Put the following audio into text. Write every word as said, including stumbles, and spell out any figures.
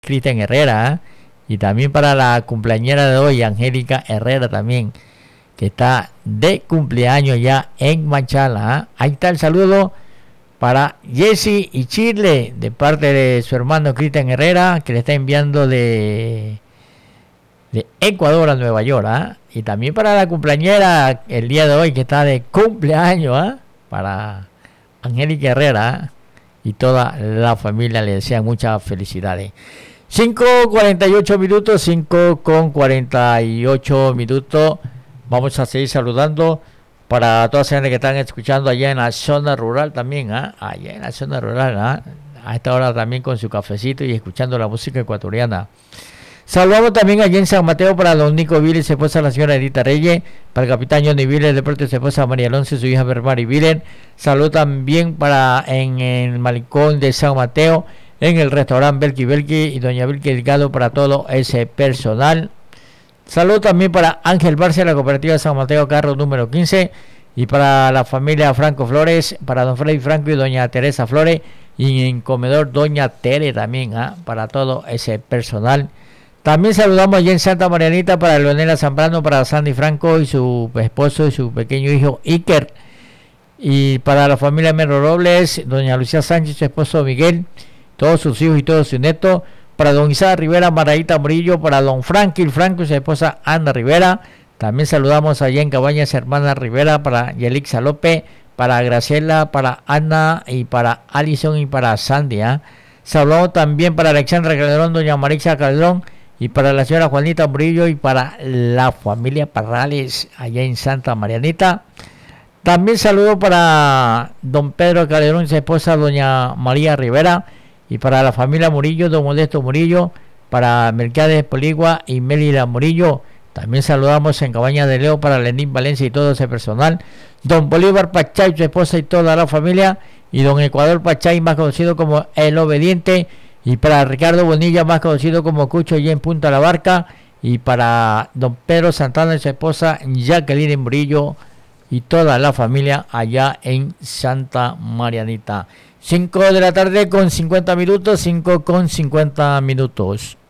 Cristian Herrera, ¿eh? Y también para la cumpleañera de hoy, Angélica Herrera también, que está de cumpleaños ya en Machala, ¿eh? Ahí está el saludo para Jesse y Chile, de parte de su hermano Cristian Herrera, que le está enviando de, de Ecuador a Nueva York, ¿eh? Y también para la cumpleañera el día de hoy, que está de cumpleaños, ¿eh? Para Angélica Herrera, ¿eh? Y toda la familia le desean muchas felicidades. cinco cuarenta y ocho minutos, cinco con cuarenta y ocho minutos. Vamos a seguir saludando para toda la gente que están escuchando allá en la zona rural también, ¿eh? Allá en la zona rural, ¿eh? A esta hora también con su cafecito y escuchando la música ecuatoriana. Saludamos también allá en San Mateo para don Nico Viles, su esposa la señora Edita Reyes, para el capitán Johnny Viles, de parte de su esposa María Alonso y su hija Bermari Viles. Salud también para en el malecón de San Mateo, en el restaurante Belki Belki y doña Belki Delgado, para todo ese personal. Salud también para Ángel Barce, la cooperativa de San Mateo, carro número quince, y para la familia Franco Flores, para don Freddy Franco y doña Teresa Flores, y en comedor doña Tere también, ¿eh? Para todo ese personal. También saludamos allá en Santa Marianita para Leonela Zambrano, para Sandy Franco y su esposo y su pequeño hijo Iker, y para la familia Mero Robles, doña Lucía Sánchez, su esposo Miguel, todos sus hijos y todos sus nietos, para don Isaac Rivera, Maraíta Murillo, para don Franklin Franco y su esposa Ana Rivera. También saludamos allá en Cabañas Hermana Rivera, para Yelixa López, para Graciela, para Ana y para Alison y para Sandy, ¿eh? Saludamos también para Alexandra Calderón, doña Marixa Calderón, y para la señora Juanita Murillo y para la familia Parrales allá en Santa Marianita. También saludo para don Pedro Calderón y su esposa doña María Rivera, y para la familia Murillo, don Modesto Murillo, para Mercades Poligua y Melida Murillo. También saludamos en Cabaña de Leo para Lenín Valencia y todo ese personal, don Bolívar Pachay, su esposa y toda la familia, y don Ecuador Pachay, más conocido como El Obediente, y para Ricardo Bonilla, más conocido como Cucho, y en Punta La Barca, y para don Pedro Santana y su esposa Jacqueline Murillo y toda la familia allá en Santa Marianita. cinco de la tarde con cincuenta minutos, cinco con cincuenta minutos.